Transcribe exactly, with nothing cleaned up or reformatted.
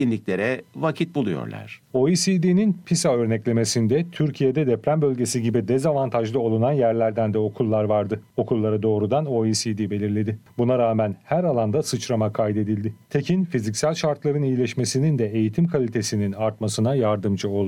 etkinliklere vakit buluyorlar. O E C D'nin PISA örneklemesinde Türkiye'de deprem bölgesi gibi dezavantajlı olunan yerlerden de okullar vardı. Okulları doğrudan O E C D belirledi. Buna rağmen her alanda sıçrama kaydedildi. Tekin, fiziksel şartların iyileşmesinin de eğitim kalitesinin artmasına yardımcı oldu.